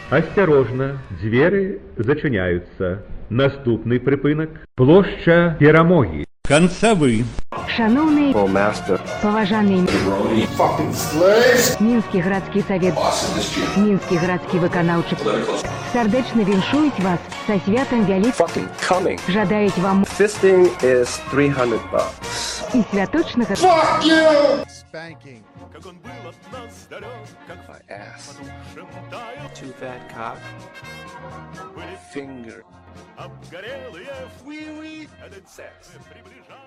Асцярожна, дзверы зачыняюцца. Наступны прыпынак – плошча Перамогі. Канцавы. Шановний поважаний Мінський градський совет, Мінський градський виконавчий сердечно віншують вас со святом великим. Жадають вам Fisting is $300. і святочного Spanking. My ass. Too fat cock. Finger. Обгорелые, этот секс приближает.